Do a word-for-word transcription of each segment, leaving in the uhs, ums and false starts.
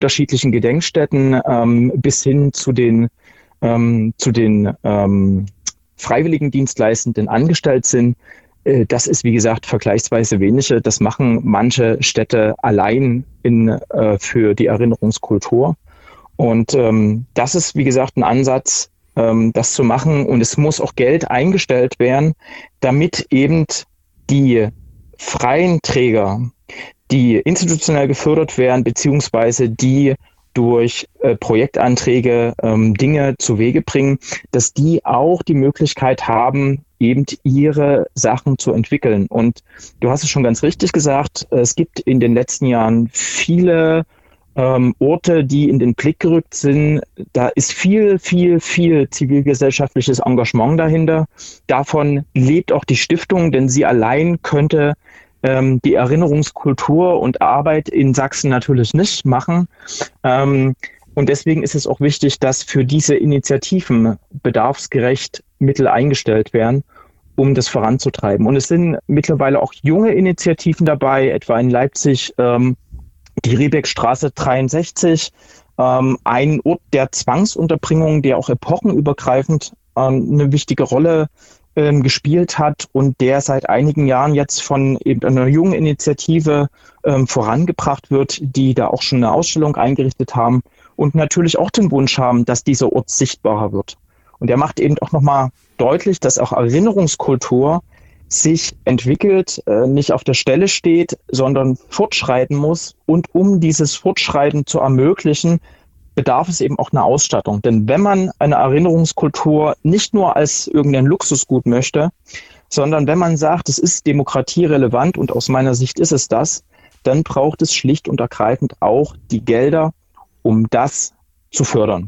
unterschiedlichen Gedenkstätten ähm, bis hin zu den, ähm, zu den ähm, Freiwilligendienstleistenden angestellt sind. Äh, das ist, wie gesagt, vergleichsweise wenige. Das machen manche Städte allein in, äh, für die Erinnerungskultur. Und ähm, das ist, wie gesagt, ein Ansatz, ähm, das zu machen. Und es muss auch Geld eingestellt werden, damit eben die freien Träger, die institutionell gefördert werden, beziehungsweise die durch äh, Projektanträge ähm, Dinge zu Wege bringen, dass die auch die Möglichkeit haben, eben ihre Sachen zu entwickeln. Und du hast es schon ganz richtig gesagt, es gibt in den letzten Jahren viele ähm, Orte, die in den Blick gerückt sind. Da ist viel, viel, viel zivilgesellschaftliches Engagement dahinter. Davon lebt auch die Stiftung, denn sie allein könnte ähm, die Erinnerungskultur und Arbeit in Sachsen natürlich nicht machen. Ähm, und deswegen ist es auch wichtig, dass für diese Initiativen bedarfsgerecht Mittel eingestellt werden, um das voranzutreiben. Und es sind mittlerweile auch junge Initiativen dabei, etwa in Leipzig ähm, die Riebeckstraße dreiundsechzig, ähm, ein Ort der Zwangsunterbringung, der auch epochenübergreifend ähm, eine wichtige Rolle ähm, gespielt hat und der seit einigen Jahren jetzt von eben einer jungen Initiative ähm, vorangebracht wird, die da auch schon eine Ausstellung eingerichtet haben und natürlich auch den Wunsch haben, dass dieser Ort sichtbarer wird. Und er macht eben auch nochmal deutlich, dass auch Erinnerungskultur sich entwickelt, äh, nicht auf der Stelle steht, sondern fortschreiten muss. Und um dieses Fortschreiten zu ermöglichen, bedarf es eben auch einer Ausstattung. Denn wenn man eine Erinnerungskultur nicht nur als irgendein Luxusgut möchte, sondern wenn man sagt, es ist demokratierelevant und aus meiner Sicht ist es das, dann braucht es schlicht und ergreifend auch die Gelder, um das zu fördern.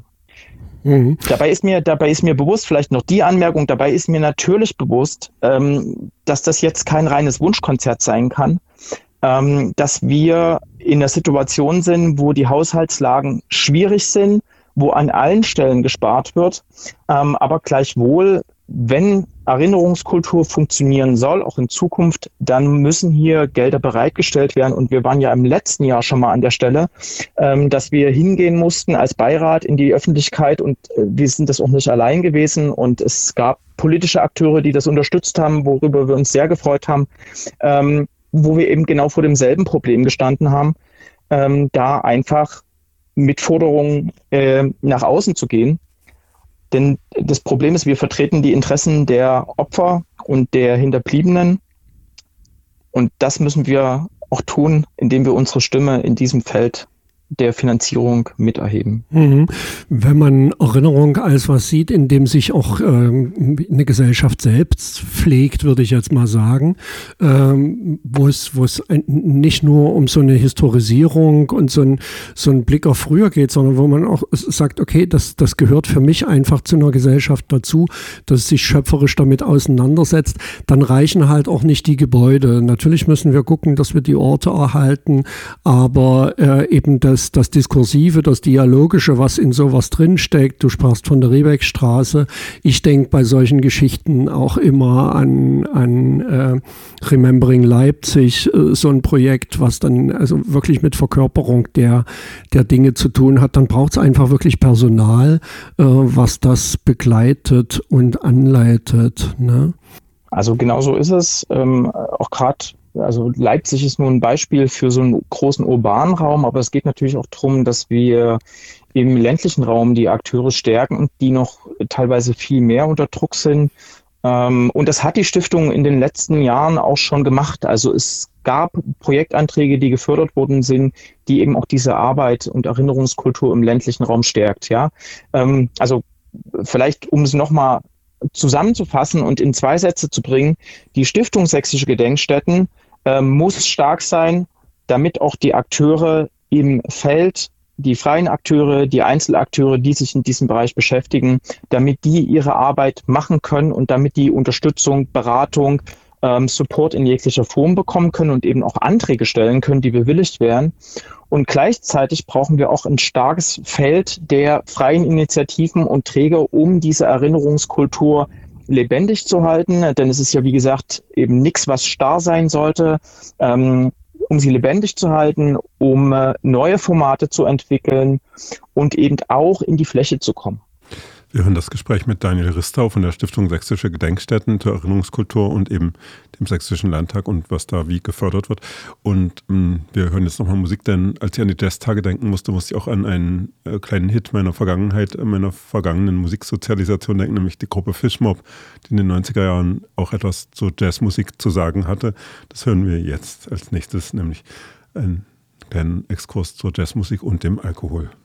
Mhm. Dabei ist mir, dabei ist mir bewusst, vielleicht noch die Anmerkung, dabei ist mir natürlich bewusst, ähm, dass das jetzt kein reines Wunschkonzert sein kann, ähm, dass wir in einer Situation sind, wo die Haushaltslagen schwierig sind, wo an allen Stellen gespart wird, ähm, aber gleichwohl, wenn Erinnerungskultur funktionieren soll, auch in Zukunft, dann müssen hier Gelder bereitgestellt werden. Und wir waren ja im letzten Jahr schon mal an der Stelle, ähm, dass wir hingehen mussten als Beirat in die Öffentlichkeit und äh, wir sind das auch nicht allein gewesen. Und es gab politische Akteure, die das unterstützt haben, worüber wir uns sehr gefreut haben, ähm, wo wir eben genau vor demselben Problem gestanden haben, ähm, da einfach mit Forderungen äh, nach außen zu gehen. Denn das Problem ist, wir vertreten die Interessen der Opfer und der Hinterbliebenen. Und das müssen wir auch tun, indem wir unsere Stimme in diesem Feld der Finanzierung miterheben. Mhm. Wenn man Erinnerung als was sieht, in dem sich auch ähm, eine Gesellschaft selbst pflegt, würde ich jetzt mal sagen, ähm, wo es wo es nicht nur um so eine Historisierung und so ein so ein Blick auf früher geht, sondern wo man auch sagt, okay, das das gehört für mich einfach zu einer Gesellschaft dazu, dass es sich schöpferisch damit auseinandersetzt, dann reichen halt auch nicht die Gebäude. Natürlich müssen wir gucken, dass wir die Orte erhalten, aber äh, eben das das Diskursive, das Dialogische, was in sowas drinsteckt. Du sprachst von der Riebeckstraße. Ich denke bei solchen Geschichten auch immer an, an äh, Remembering Leipzig, äh, so ein Projekt, was dann also wirklich mit Verkörperung der, der Dinge zu tun hat. Dann braucht es einfach wirklich Personal, äh, was das begleitet und anleitet, ne? Also genau so ist es. Ähm, auch gerade Also Leipzig ist nur ein Beispiel für so einen großen urbanen Raum, aber es geht natürlich auch darum, dass wir im ländlichen Raum die Akteure stärken, die noch teilweise viel mehr unter Druck sind. Und das hat die Stiftung in den letzten Jahren auch schon gemacht. Also es gab Projektanträge, die gefördert worden sind, die eben auch diese Arbeit und Erinnerungskultur im ländlichen Raum stärkt. Ja, also vielleicht, um es nochmal zusammenzufassen und in zwei Sätze zu bringen, die Stiftung Sächsische Gedenkstätten äh, muss stark sein, damit auch die Akteure im Feld, die freien Akteure, die Einzelakteure, die sich in diesem Bereich beschäftigen, damit die ihre Arbeit machen können und damit die Unterstützung, Beratung, ähm, Support in jeglicher Form bekommen können und eben auch Anträge stellen können, die bewilligt werden. Und gleichzeitig brauchen wir auch ein starkes Feld der freien Initiativen und Träger, um diese Erinnerungskultur lebendig zu halten. Denn es ist ja, wie gesagt, eben nichts, was starr sein sollte. Und um sie lebendig zu halten, um äh, neue Formate zu entwickeln und eben auch in die Fläche zu kommen. Wir hören das Gespräch mit Daniel Ristau von der Stiftung Sächsische Gedenkstätten zur Erinnerungskultur und eben dem Sächsischen Landtag und was da wie gefördert wird. Und mh, wir hören jetzt nochmal Musik, denn als ich an die Jazztage denken musste, musste ich auch an einen äh, kleinen Hit meiner Vergangenheit, äh, meiner vergangenen Musiksozialisation denken, nämlich die Gruppe Fishmob, die in den neunziger Jahren auch etwas zur Jazzmusik zu sagen hatte. Das hören wir jetzt als nächstes, nämlich einen kleinen Exkurs zur Jazzmusik und dem Alkohol.